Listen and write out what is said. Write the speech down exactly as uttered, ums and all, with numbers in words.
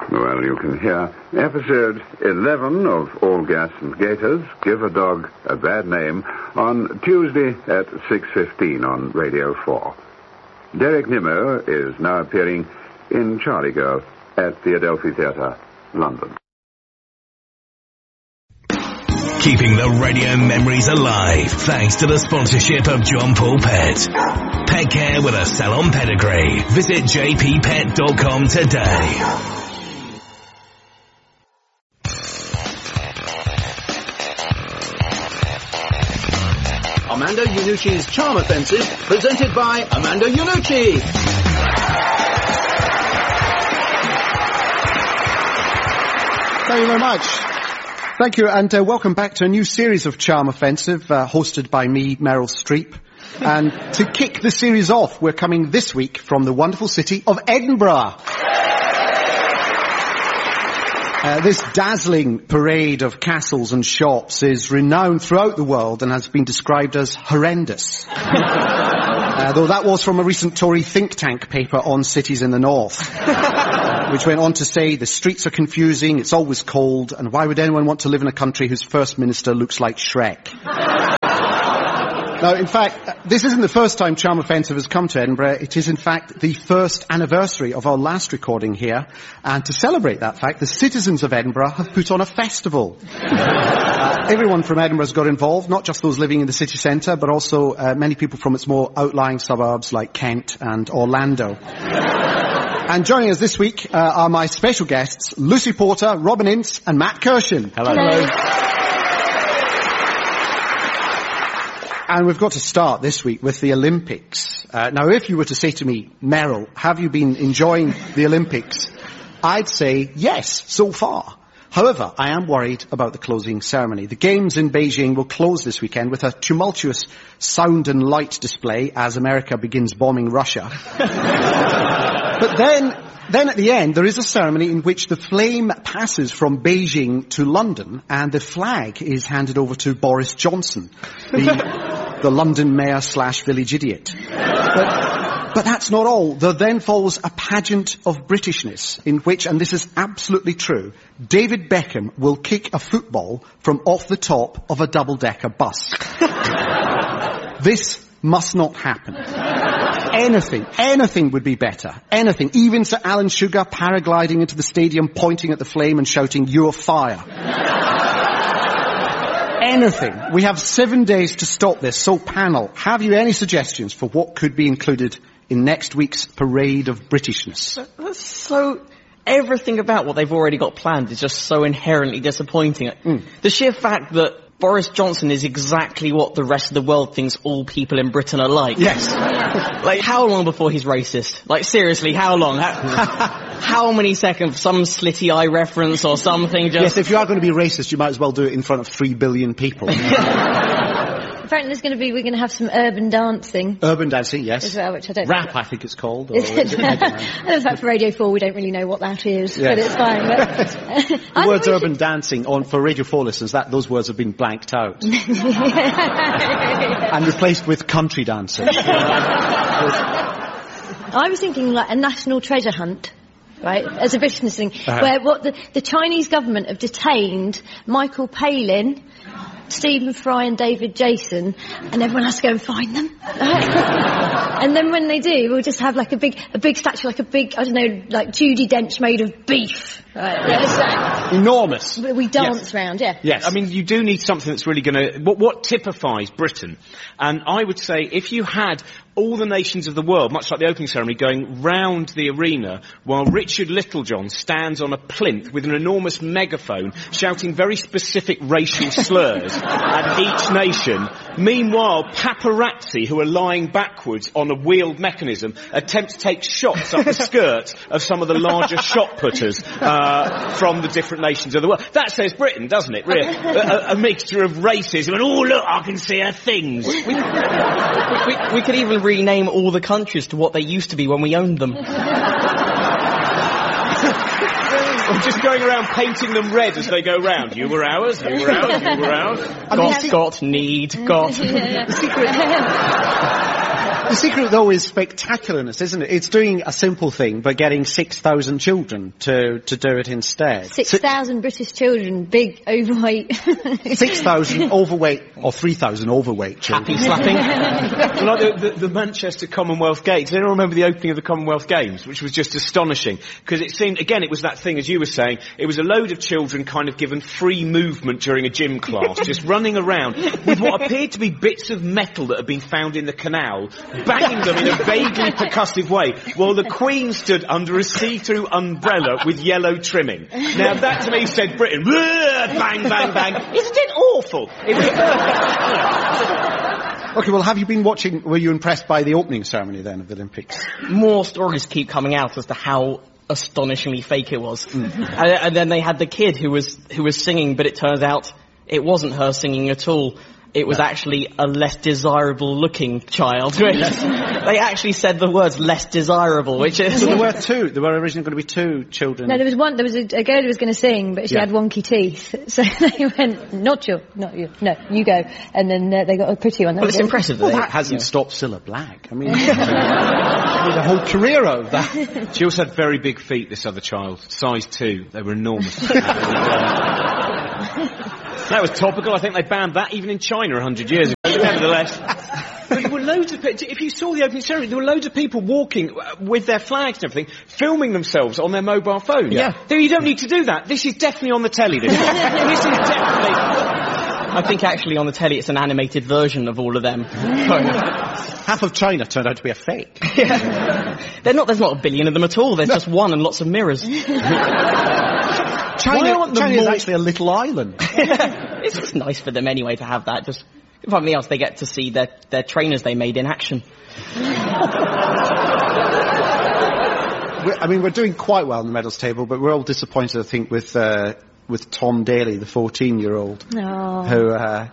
Well, you can hear episode eleven of All Gas and Gators, Give a Dog a Bad Name, on Tuesday at six fifteen on Radio four. Derek Nimmo is now appearing in Charlie Girl at the Adelphi Theatre, London. Keeping the radio memories alive thanks to the sponsorship of John Paul Pet. Pet care with a salon pedigree. Visit j p pet dot com today. Armando Iannucci's Charm Offensive, presented by Armando Iannucci. Thank you very much. Thank you, and uh, welcome back to a new series of Charm Offensive, uh, hosted by me, Meryl Streep. And to kick the series off, we're coming this week from the wonderful city of Edinburgh. Uh, this dazzling parade of castles and shops is renowned throughout the world and has been described as horrendous. uh, though that was from a recent Tory think tank paper on cities in the north, uh, which went on to say the streets are confusing, it's always cold, and why would anyone want to live in a country whose first minister looks like Shrek? Now, in fact, this isn't the first time Charm Offensive has come to Edinburgh. It is, in fact, the first anniversary of our last recording here. And to celebrate that fact, the citizens of Edinburgh have put on a festival. uh, everyone from Edinburgh's got involved, not just those living in the city centre, but also uh, many people from its more outlying suburbs like Kent and Orlando. And joining us this week uh, are my special guests, Lucy Porter, Robin Ince, and Matt Kirshen. Hello. Hello. And we've got to start this week with the Olympics. Uh, now, if you were to say to me, Meryl, have you been enjoying the Olympics? I'd say yes, so far. However, I am worried about the closing ceremony. The Games in Beijing will close this weekend with a tumultuous sound and light display as America begins bombing Russia. But then, then at the end, there is a ceremony in which the flame passes from Beijing to London and the flag is handed over to Boris Johnson, the, the London mayor slash village idiot. But, but that's not all. There then follows a pageant of Britishness in which, and this is absolutely true, David Beckham will kick a football from off the top of a double-decker bus. This must not happen. Anything, anything would be better. Anything. Even Sir Alan Sugar paragliding into the stadium, pointing at the flame and shouting, "You're fire." Anything. We have seven days to stop this. So, panel, have you any suggestions for what could be included in next week's parade of Britishness? That's so... Everything about what they've already got planned is just so inherently disappointing. Mm. The sheer fact that Boris Johnson is exactly what the rest of the world thinks all people in Britain are like. Yes. Like, how long before he's racist? Like, seriously, how long? How, how many seconds? Some slitty eye reference or something? Just... Yes, if you are going to be racist, you might as well do it in front of three billion people. Apparently there's going to be, we're going to have some urban dancing. Urban dancing, yes. As well, which I don't Rap, know. I think it's called. Or Is it? Is it? I don't know. I know that for Radio four we don't really know what that is, Yeah. but it's fine. But, the words urban should... dancing, on for Radio four listeners, that those words have been blanked out. And replaced with country dancing. I was thinking like a national treasure hunt. Right, as a business thing, uh-huh. where what the, the Chinese government have detained Michael Palin, Stephen Fry and David Jason, and everyone has to go and find them. Right? And then when they do, we'll just have like a big, a big statue, like a big, I don't know, like Judi Dench made of beef. Right? Like, enormous. We dance yes. round, yeah. Yes. I mean, you do need something that's really going to, what, what typifies Britain? And I would say if you had all the nations of the world, much like the opening ceremony, going round the arena while Richard Littlejohn stands on a plinth with an enormous megaphone shouting very specific racial slurs at each nation. Meanwhile, paparazzi, who are lying backwards on a wheeled mechanism, attempt to take shots up the skirts of some of the larger shot putters uh, from the different nations of the world. That says Britain, doesn't it, really? a, a mixture of racism and, oh, look, I can see her things. We, we, we, we could even rename all the countries to what they used to be when we owned them. I'm just going around painting them red as they go round. You were ours, you were ours, you were ours. Got, got, need, got. The secret, though, is spectacularness, isn't it? It's doing a simple thing, but getting six thousand children to, to do it instead. six thousand British children, big, overweight. six thousand overweight, or three thousand overweight children. Happy slapping. Like the, the, the Manchester Commonwealth Games. Does anyone remember the opening of the Commonwealth Games, which was just astonishing? Because it seemed, again, it was that thing, as you were saying, it was a load of children kind of given free movement during a gym class, just running around with what appeared to be bits of metal that had been found in the canal, banging them in a vaguely percussive way, while the Queen stood under a see-through umbrella with yellow trimming. Now that to me said Britain, bang, bang, bang. Isn't it awful? It was, Okay, well, have you been watching, were you impressed by the opening ceremony then of the Olympics? More stories keep coming out as to how astonishingly fake it was. Mm. and, and then they had the kid who was, who was singing, but it turns out it wasn't her singing at all. It was no. actually a less desirable looking child. They actually said the words less desirable, which is... So there were two, there were originally going to be two children. No, there was one, there was a, a girl who was going to sing, but she yeah. had wonky teeth. So they went, not you, not you, no, you go. And then uh, they got a pretty one. Well, it's impressive that well, they, that hasn't yeah. stopped Cilla Black. I mean, a whole career out of that. She also had very big feet, this other child. Size two. They were enormous. That was topical. I think they banned that even in China a hundred years ago. But nevertheless, but there were loads of people. If you saw the opening ceremony, there were loads of people walking with their flags and everything, filming themselves on their mobile phones. Yeah. yeah. You don't need to do that. This is definitely on the telly. This, this is definitely. I think actually on the telly it's an animated version of all of them. Half of China turned out to be a fake. Yeah. They're not. There's not a billion of them at all. There's no. just one and lots of mirrors. China, China is actually a little island. It's just nice for them anyway to have that. Just, if nothing else, they get to see their, their trainers they made in action. I mean, we're doing quite well on the medals table, but we're all disappointed, I think, with uh, with Tom Daly, the fourteen-year-old, oh. who uh,